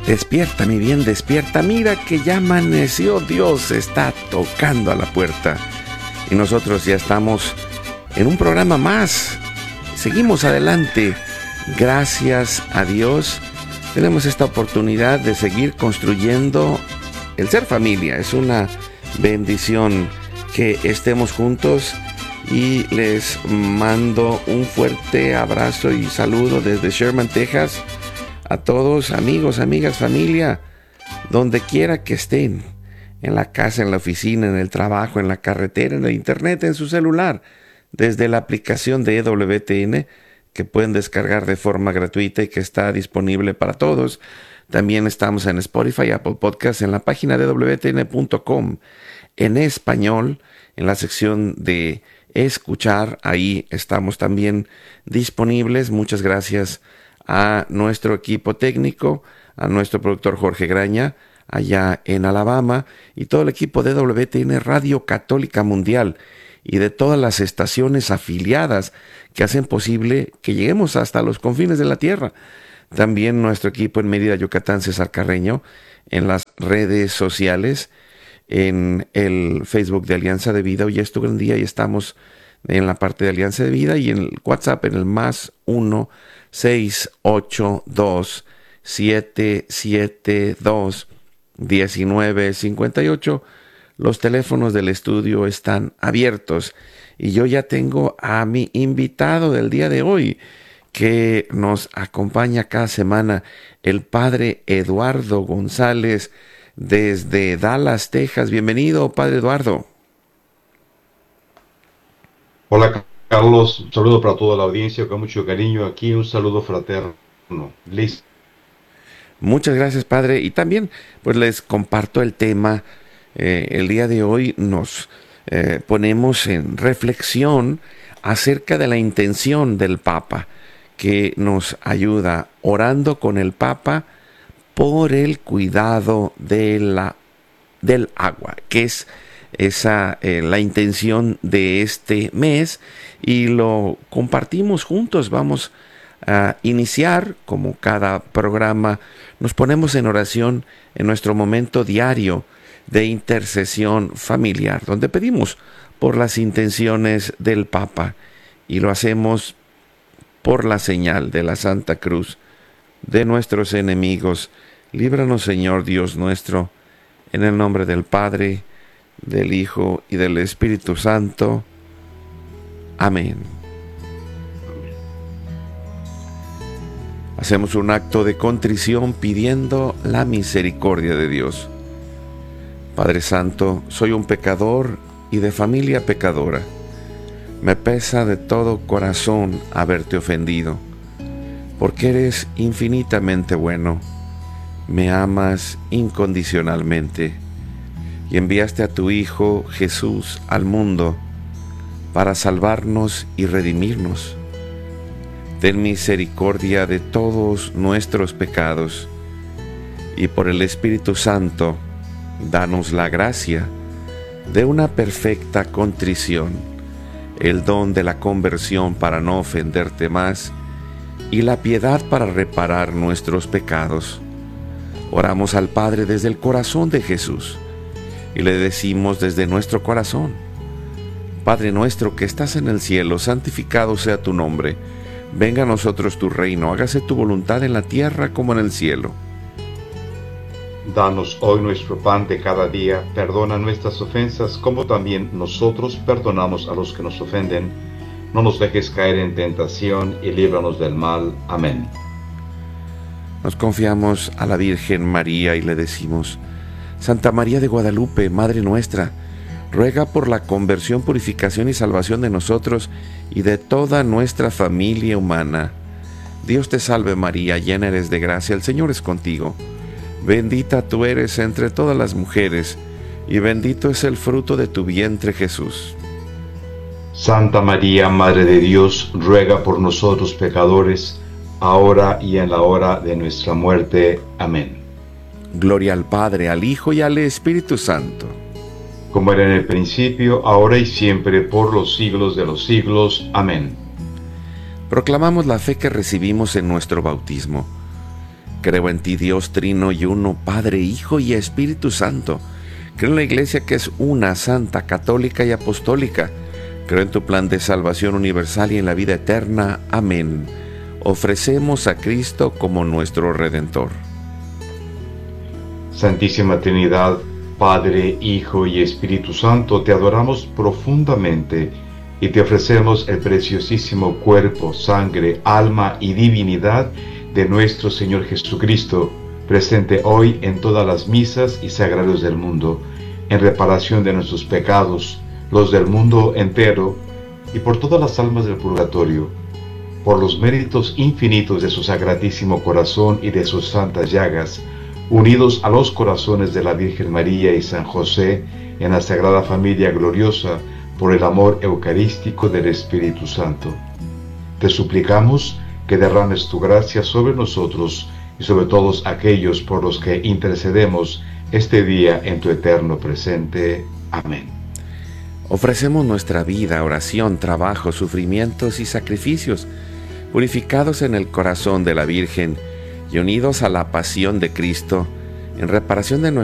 Despierta, mi bien, despierta. Mira que ya amaneció. Dios está tocando a la puerta. Y nosotros ya estamos en un programa más. Seguimos adelante. Gracias a Dios tenemos esta oportunidad de seguir construyendo el ser familia. Es una bendición que estemos juntos y les mando un fuerte abrazo y saludo desde Sherman, Texas, a todos, amigos, amigas, familia, donde quiera que estén, en la casa, en la oficina, en el trabajo, en la carretera, en el internet, en su celular, desde la aplicación de EWTN, que pueden descargar de forma gratuita y que está disponible para todos. También estamos en Spotify, Apple Podcasts, en la página de EWTN.com, en español, en la sección de escuchar, ahí estamos también disponibles. Muchas gracias a nuestro equipo técnico, a nuestro productor Jorge Graña, allá en Alabama, y todo el equipo de WTN Radio Católica Mundial, y de todas las estaciones afiliadas que hacen posible que lleguemos hasta los confines de la tierra. También nuestro equipo en Mérida, Yucatán, César Carreño, en las redes sociales, en el Facebook de Alianza de Vida. Hoy es tu gran día y estamos en la parte de Alianza de Vida, y en el WhatsApp en el más 1-682-772-1958. Los teléfonos del estudio están abiertos y yo ya tengo a mi invitado del día de hoy, que nos acompaña cada semana, el padre Eduardo González desde Dallas, Texas. Bienvenido, padre Eduardo. Hola, Carlos, un saludo para toda la audiencia con mucho cariño aquí, un saludo fraterno. Listo. Muchas gracias, padre, y también pues les comparto el tema. El día de hoy nos ponemos en reflexión acerca de la intención del Papa, que nos ayuda orando con el Papa por el cuidado del agua, que es la intención de este mes, y lo compartimos juntos. Vamos a iniciar, como cada programa, nos ponemos en oración en nuestro momento diario de intercesión familiar, donde pedimos por las intenciones del Papa, y lo hacemos por la señal de la Santa Cruz de nuestros enemigos. Líbranos, Señor Dios nuestro, en el nombre del Padre, del Hijo y del Espíritu Santo. Amén. Hacemos un acto de contrición pidiendo la misericordia de Dios. Padre Santo, soy un pecador y de familia pecadora. Me pesa de todo corazón haberte ofendido, porque eres infinitamente bueno. Me amas incondicionalmente y enviaste a tu Hijo Jesús al mundo para salvarnos y redimirnos. Ten misericordia de todos nuestros pecados y por el Espíritu Santo, danos la gracia de una perfecta contrición, el don de la conversión para no ofenderte más y la piedad para reparar nuestros pecados. Oramos al Padre desde el corazón de Jesús y le decimos desde nuestro corazón: Padre nuestro que estás en el cielo, santificado sea tu nombre. Venga a nosotros tu reino, hágase tu voluntad en la tierra como en el cielo. Danos hoy nuestro pan de cada día, perdona nuestras ofensas como también nosotros perdonamos a los que nos ofenden. No nos dejes caer en tentación y líbranos del mal. Amén. Nos confiamos a la Virgen María y le decimos: Santa María de Guadalupe, Madre nuestra, ruega por la conversión, purificación y salvación de nosotros y de toda nuestra familia humana. Dios te salve María, llena eres de gracia, el Señor es contigo. Bendita tú eres entre todas las mujeres, y bendito es el fruto de tu vientre, Jesús. Santa María, Madre de Dios, ruega por nosotros pecadores, ahora y en la hora de nuestra muerte. Amén. Gloria al Padre, al Hijo y al Espíritu Santo. Como era en el principio, ahora y siempre, por los siglos de los siglos. Amén. Proclamamos la fe que recibimos en nuestro bautismo. Creo en ti, Dios Trino y Uno, Padre, Hijo y Espíritu Santo. Creo en la Iglesia que es una, santa, católica y apostólica. Creo en tu plan de salvación universal y en la vida eterna. Amén. Ofrecemos a Cristo como nuestro Redentor. Santísima Trinidad, Padre, Hijo y Espíritu Santo, te adoramos profundamente y te ofrecemos el preciosísimo cuerpo, sangre, alma y divinidad de nuestro Señor Jesucristo, presente hoy en todas las misas y sagrarios del mundo, en reparación de nuestros pecados, los del mundo entero, y por todas las almas del purgatorio, por los méritos infinitos de su Sacratísimo Corazón y de sus santas llagas, unidos a los corazones de la Virgen María y San José en la Sagrada Familia gloriosa, por el amor eucarístico del Espíritu Santo. Te suplicamos que derrames tu gracia sobre nosotros y sobre todos aquellos por los que intercedemos este día en tu eterno presente. Amén. Ofrecemos nuestra vida, oración, trabajo, sufrimientos y sacrificios, purificados en el corazón de la Virgen y unidos a la pasión de Cristo, en reparación de